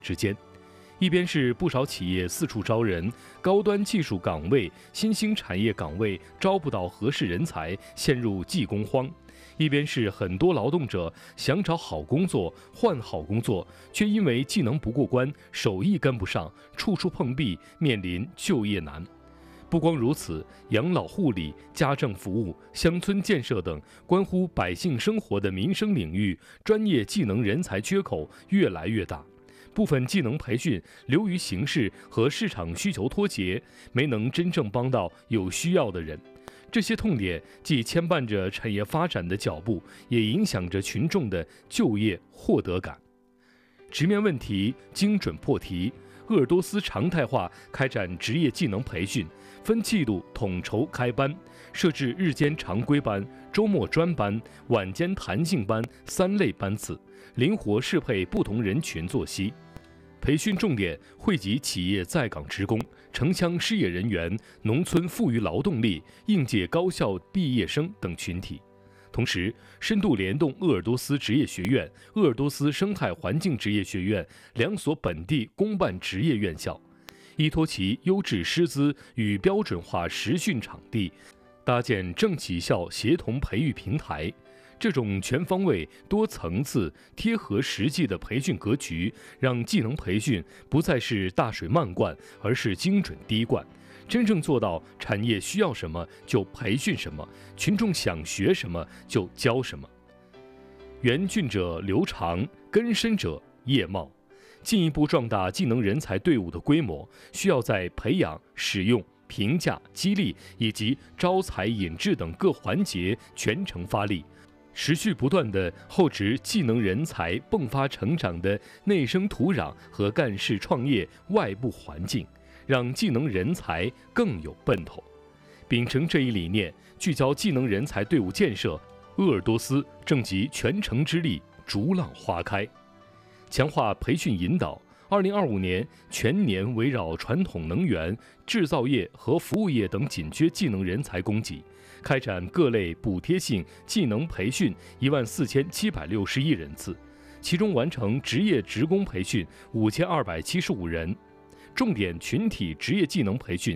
之间。一边是不少企业四处招人，高端技术岗位、新兴产业岗位招不到合适人才，陷入技工荒；一边是很多劳动者想找好工作、换好工作，却因为技能不过关、手艺跟不上，处处碰壁，面临就业难。不光如此，养老护理、家政服务、乡村建设等关乎百姓生活的民生领域，专业技能人才缺口越来越大。部分技能培训流于形式和市场需求脱节，没能真正帮到有需要的人。这些痛点既牵绊着产业发展的脚步，也影响着群众的就业获得感。直面问题，精准破题。鄂尔多斯常态化开展职业技能培训，分季度统筹开班，设置日间常规班、周末专班、晚间弹性班3类班次，灵活适配不同人群作息。培训重点惠及企业在岗职工、城乡失业人员、农村富余劳动力、应届高校毕业生等群体。同时，深度联动鄂尔多斯职业学院、鄂尔多斯生态环境职业学院2所本地公办职业院校，依托其优质师资与标准化实训场地，搭建政企校协同培育平台。这种全方位、多层次、贴合实际的培训格局，让技能培训不再是大水漫灌，而是精准滴灌。真正做到产业需要什么就培训什么，群众想学什么就教什么。缘俊者流长，根深者业茂。进一步壮大技能人才队伍的规模，需要在培养、使用、评价、激励以及招才引智等各环节全程发力，持续不断地厚植技能人才迸发成长的内生土壤和干事创业外部环境，让技能人才更有奔头。秉承这一理念，聚焦技能人才队伍建设，鄂尔多斯正集全城之力，逐浪花开。强化培训引导，2025年全年围绕传统能源、制造业和服务业等紧缺技能人才供给，开展各类补贴性技能培训14761人次，其中完成职业职工培训5275人，重点群体职业技能培训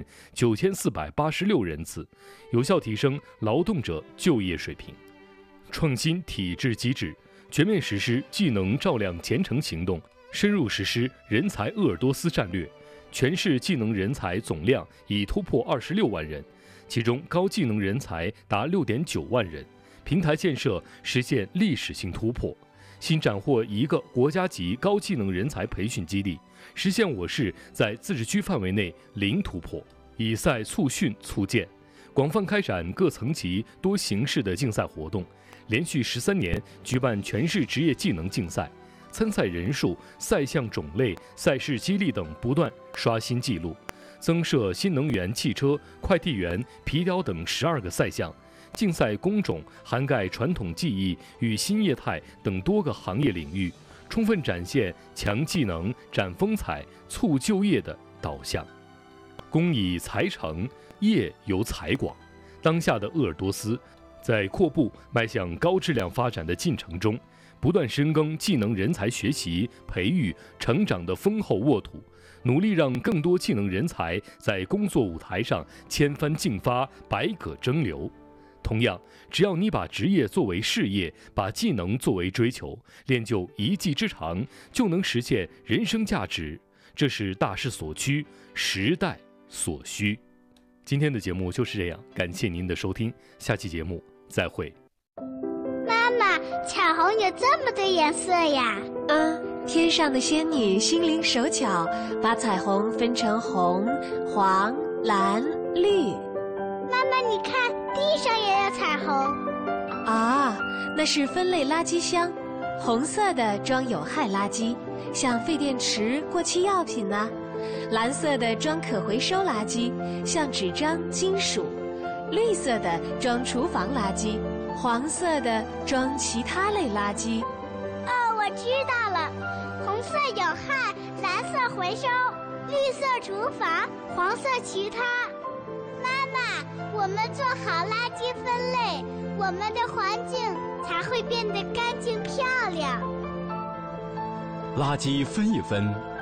9486人次，有效提升劳动者就业水平。创新体制机制，全面实施技能照亮前程行动，深入实施人才鄂尔多斯战略，全市技能人才总量已突破26万人，其中高技能人才达6.9万人，平台建设实现历史性突破。新斩获1个国家级高技能人才培训基地，实现我市在自治区范围内零突破。以赛促训促建，广泛开展各层级多形式的竞赛活动，连续13年举办全市职业技能竞赛，参赛人数、赛项种类、赛事激励等不断刷新纪录，增设新能源汽车、快递员、皮雕等12个赛项。竞赛工种涵盖传统技艺与新业态等多个行业领域，充分展现强技能、展风采、促就业的导向。工以才成，业由才广。当下的鄂尔多斯在扩步迈向高质量发展的进程中，不断深耕技能人才学习、培育、成长的丰厚沃土，努力让更多技能人才在工作舞台上千帆竞发、百舸争流。同样，只要你把职业作为事业，把技能作为追求，练就一技之长，就能实现人生价值。这是大势所趋，时代所需。今天的节目就是这样，感谢您的收听，下期节目再会。 妈妈，彩虹有这么多颜色呀？ 天上的仙女心灵手巧，把彩虹分成红、黄、蓝、绿。 妈妈，你看，地上也有彩虹。 啊，那是分类垃圾箱，红色的装有害垃圾，像废电池、过期药品呢；蓝色的装可回收垃圾，像纸张、金属；绿色的装厨房垃圾，黄色的装其他类垃圾。 哦，我知道了，红色有害，蓝色回收，绿色厨房，黄色其他。妈妈，我们做好垃圾分类，我们的环境才会变得干净漂亮。 垃圾分一分，